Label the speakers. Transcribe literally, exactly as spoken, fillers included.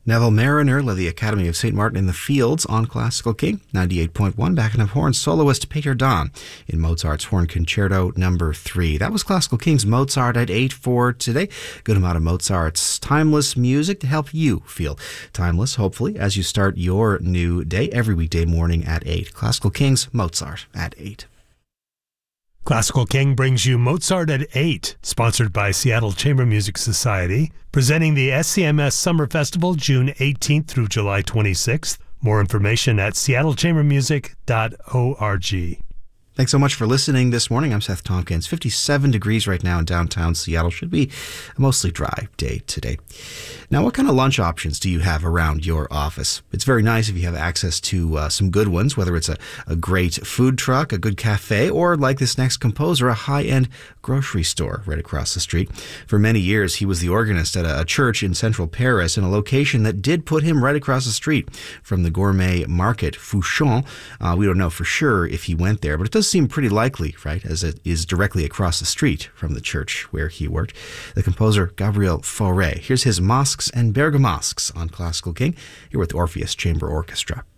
Speaker 1: Neville Mariner led the Academy of Saint Martin in the Fields on Classical King. ninety-eight point one, backing up horn soloist Peter Dahn in Mozart's Horn Concerto number three. That was Classical King's Mozart at eight for today. Good amount of Mozart's timeless music to help you feel timeless, hopefully, as you start your new day every weekday morning at eight. Classical King's Mozart at eight.
Speaker 2: Classical King brings you Mozart at eight, sponsored by Seattle Chamber Music Society, presenting the S C M S Summer Festival June eighteenth through July twenty-sixth. More information at seattle chamber music dot org.
Speaker 1: Thanks so much for listening this morning. I'm Seth Tompkins. fifty-seven degrees right now in downtown Seattle. Should be a mostly dry day today. Now, what kind of lunch options do you have around your office? It's very nice if you have access to uh, some good ones, whether it's a, a great food truck, a good cafe, or like this next composer, a high-end grocery store right across the street. For many years, he was the organist at a, a church in central Paris in a location that did put him right across the street from the gourmet market Fouchon. Uh, we don't know for sure if he went there, but it does seem pretty likely, right, as it is directly across the street from the church where he worked. The composer Gabriel Fauré. Here's his Masques and Bergamasques on Classical King, here with Orpheus Chamber Orchestra.